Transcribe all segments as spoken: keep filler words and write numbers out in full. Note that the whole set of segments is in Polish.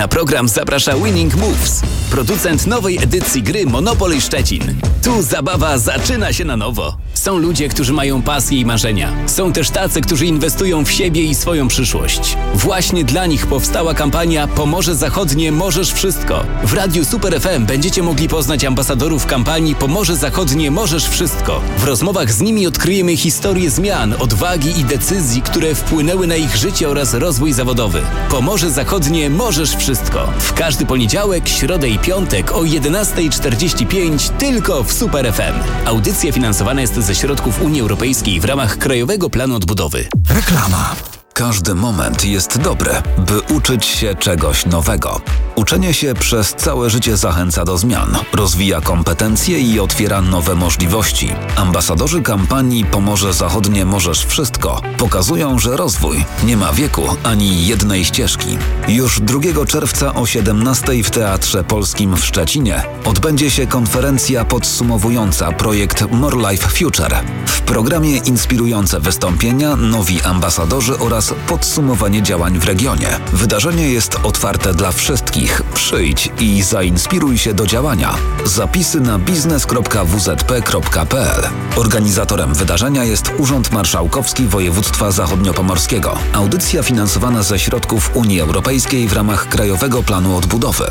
Na program zaprasza Winning Moves, producent nowej edycji gry Monopoly Szczecin. Tu zabawa zaczyna się na nowo. Są ludzie, którzy mają pasje i marzenia. Są też tacy, którzy inwestują w siebie i swoją przyszłość. Właśnie dla nich powstała kampania Pomorze Zachodnie Możesz Wszystko. W Radiu Super F M będziecie mogli poznać ambasadorów kampanii Pomorze Zachodnie Możesz Wszystko. W rozmowach z nimi odkryjemy historię zmian, odwagi i decyzji, które wpłynęły na ich życie oraz rozwój zawodowy. Pomorze Zachodnie Możesz Wszystko. W każdy poniedziałek, środę i piątek o jedenasta czterdzieści pięć tylko w Super F M. Audycja finansowana jest ze środków Unii Europejskiej w ramach Krajowego Planu Odbudowy. Reklama. Każdy moment jest dobry, by uczyć się czegoś nowego. Uczenie się przez całe życie zachęca do zmian, rozwija kompetencje i otwiera nowe możliwości. Ambasadorzy kampanii Pomorze Zachodnie Możesz Wszystko pokazują, że rozwój nie ma wieku ani jednej ścieżki. Już drugiego czerwca o siedemnastej w Teatrze Polskim w Szczecinie odbędzie się konferencja podsumowująca projekt More Life Future. W programie inspirujące wystąpienia, nowi ambasadorzy oraz podsumowanie działań w regionie. Wydarzenie jest otwarte dla wszystkich. Przyjdź i zainspiruj się do działania. Zapisy na biznes kropka w z p kropka p l. Organizatorem wydarzenia jest Urząd Marszałkowski Województwa Zachodniopomorskiego. Audycja finansowana ze środków Unii Europejskiej w ramach Krajowego Planu Odbudowy.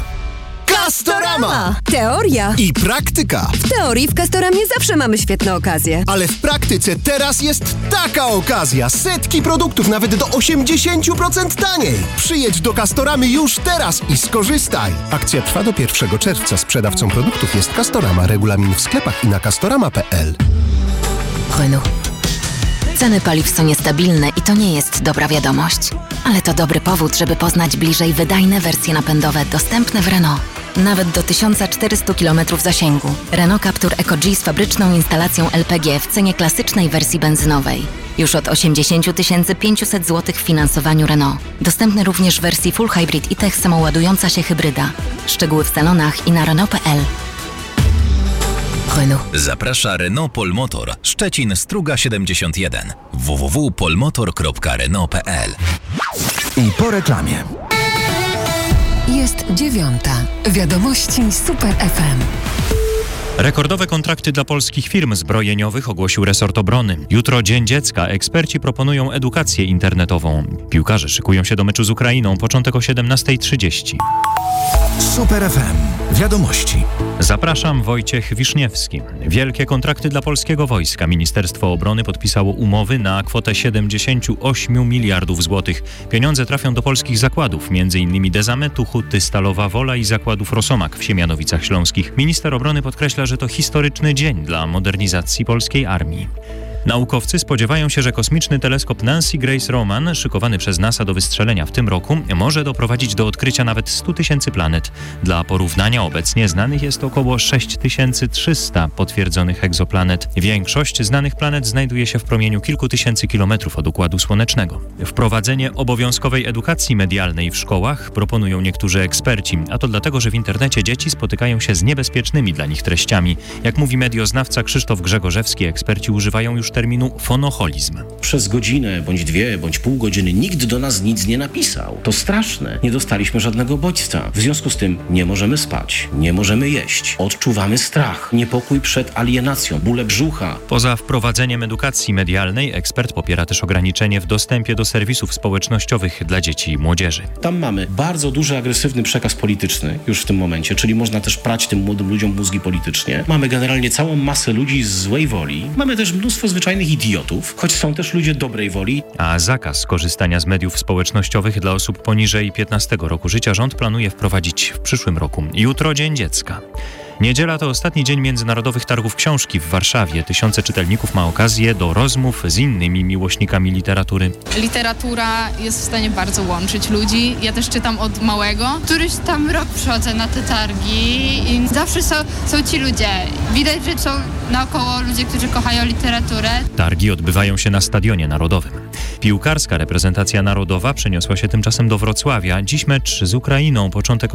Castorama! Teoria I praktyka. W teorii w Castoramie zawsze mamy świetne okazje. Ale w praktyce teraz jest taka okazja. Setki produktów nawet do osiemdziesiąt procent taniej. Przyjedź do Castoramy już teraz i skorzystaj. Akcja trwa do pierwszego czerwca. Sprzedawcą produktów jest Castorama. Regulamin w sklepach i na castorama kropka p l. Renault. Ceny paliw są niestabilne i to nie jest dobra wiadomość. Ale to dobry powód, żeby poznać bliżej wydajne wersje napędowe dostępne w Renault. Nawet do tysiąc czterysta kilometrów zasięgu. Renault Captur Eco-G z fabryczną instalacją L P G w cenie klasycznej wersji benzynowej. Już od osiemdziesiąt tysięcy pięćset złotych w finansowaniu Renault. Dostępny również w wersji Full Hybrid i Tech samoładująca się hybryda. Szczegóły w salonach i na Renault kropka p l. Renault. Zaprasza Renault Polmotor, Szczecin Struga siedemdziesiąt jeden. w w w kropka polmotor kropka renault kropka p l. I po reklamie. Jest dziewiąta. Wiadomości Super F M. Rekordowe kontrakty dla polskich firm zbrojeniowych ogłosił resort obrony. Jutro Dzień Dziecka. Eksperci proponują edukację internetową. Piłkarze szykują się do meczu z Ukrainą. Początek o siedemnasta trzydzieści. Super F M. Wiadomości. Zapraszam, Wojciech Wiszniewski. Wielkie kontrakty dla polskiego wojska. Ministerstwo Obrony podpisało umowy na kwotę siedemdziesiąt osiem miliardów złotych. Pieniądze trafią do polskich zakładów, m.in. Dezametu, Huty, Stalowa Wola i zakładów Rosomak w Siemianowicach Śląskich. Minister obrony podkreśla, że to historyczny dzień dla modernizacji polskiej armii. Naukowcy spodziewają się, że kosmiczny teleskop Nancy Grace Roman, szykowany przez NASA do wystrzelenia w tym roku, może doprowadzić do odkrycia nawet stu tysięcy planet. Dla porównania obecnie znanych jest około sześć tysięcy trzysta potwierdzonych egzoplanet. Większość znanych planet znajduje się w promieniu kilku tysięcy kilometrów od Układu Słonecznego. Wprowadzenie obowiązkowej edukacji medialnej w szkołach proponują niektórzy eksperci, a to dlatego, że w internecie dzieci spotykają się z niebezpiecznymi dla nich treściami. Jak mówi medioznawca Krzysztof Grzegorzewski, eksperci używają już terminu fonoholizm. Przez godzinę, bądź dwie, bądź pół godziny nikt do nas nic nie napisał. To straszne. Nie dostaliśmy żadnego bodźca. W związku z tym nie możemy spać, nie możemy jeść. Odczuwamy strach, niepokój przed alienacją, bóle brzucha. Poza wprowadzeniem edukacji medialnej ekspert popiera też ograniczenie w dostępie do serwisów społecznościowych dla dzieci i młodzieży. Tam mamy bardzo duży, agresywny przekaz polityczny już w tym momencie, czyli można też prać tym młodym ludziom mózgi politycznie. Mamy generalnie całą masę ludzi z złej woli. Mamy też mnóstwo zwyczajnych idiotów, choć są też ludzie dobrej woli. A zakaz korzystania z mediów społecznościowych dla osób poniżej piętnastego roku życia rząd planuje wprowadzić w przyszłym roku. Jutro Dzień Dziecka. Niedziela to ostatni dzień Międzynarodowych Targów Książki w Warszawie. Tysiące czytelników ma okazję do rozmów z innymi miłośnikami literatury. Literatura jest w stanie bardzo łączyć ludzi. Ja też czytam od małego. Któryś tam rok przychodzę na te targi i zawsze są, są ci ludzie. Widać, że są naokoło ludzie, którzy kochają literaturę. Targi odbywają się na Stadionie Narodowym. Piłkarska reprezentacja narodowa przeniosła się tymczasem do Wrocławia. Dziś mecz z Ukrainą. Początek